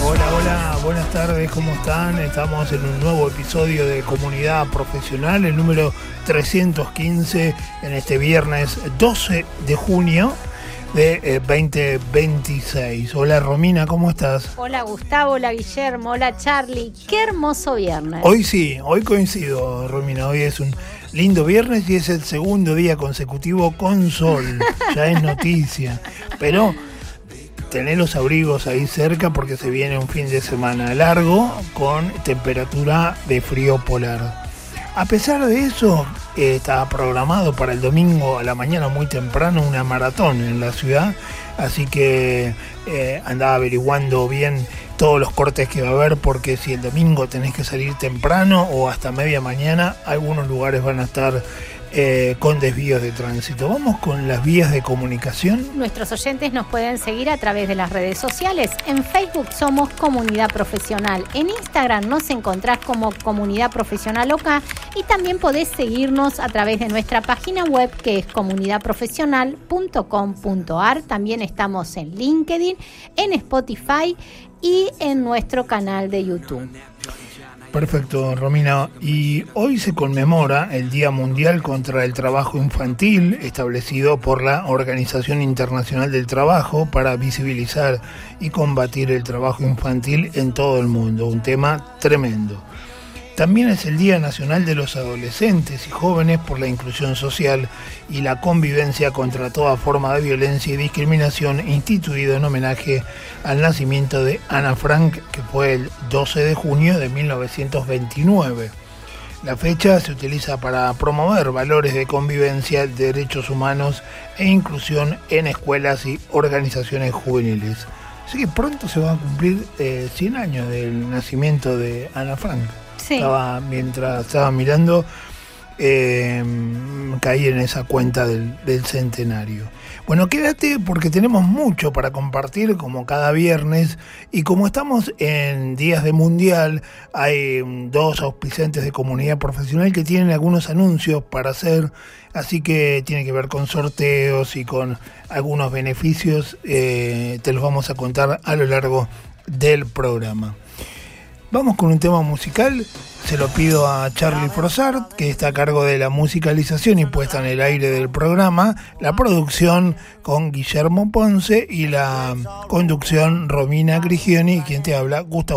Hola, buenas tardes, ¿cómo están? Estamos en un nuevo episodio de Comunidad Profesional, el número 315, en este viernes 12 de junio de 2026. Hola Romina, ¿cómo estás? Hola Gustavo, hola Guillermo, hola Charlie, qué hermoso viernes. Hoy coincido, Romina, hoy es un lindo viernes y es el segundo día consecutivo con sol, ya es noticia, pero tener los abrigos ahí cerca porque se viene un fin de semana largo con temperatura de frío polar. A pesar de eso, está programado para el domingo a la mañana muy temprano una maratón en la ciudad, así que andaba averiguando bien todos los cortes que va a haber, porque si el domingo tenés que salir temprano o hasta media mañana, algunos lugares van a estar con desvíos de tránsito. Vamos con las vías de comunicación. Nuestros oyentes nos pueden seguir a través de las redes sociales. En Facebook somos Comunidad Profesional. En Instagram nos encontrás como Comunidad Profesional OK y también podés seguirnos a través de nuestra página web que es comunidadprofesional.com.ar. También estamos en LinkedIn, en Spotify y en nuestro canal de YouTube. Perfecto, Romina. Y hoy se conmemora el Día Mundial contra el Trabajo Infantil, establecido por la Organización Internacional del Trabajo para visibilizar y combatir el trabajo infantil en todo el mundo. Un tema tremendo. También es el Día Nacional de los Adolescentes y Jóvenes por la Inclusión Social y la Convivencia contra toda forma de violencia y discriminación, instituido en homenaje al nacimiento de Ana Frank, que fue el 12 de junio de 1929. La fecha se utiliza para promover valores de convivencia, derechos humanos e inclusión en escuelas y organizaciones juveniles. Así que pronto se van a cumplir 100 años del nacimiento de Ana Frank. Sí. Mientras estaba mirando, caí en esa cuenta del centenario. Bueno, quédate porque tenemos mucho para compartir como cada viernes, y como estamos en días de mundial, hay dos auspiciantes de Comunidad Profesional que tienen algunos anuncios para hacer, así que tiene que ver con sorteos y con algunos beneficios, te los vamos a contar a lo largo del programa. Vamos con un tema musical, se lo pido a Charlie Frossard, que está a cargo de la musicalización y puesta en el aire del programa, la producción con Guillermo Ponce y la conducción Romina Grigioni, y quien te habla, Gustavo.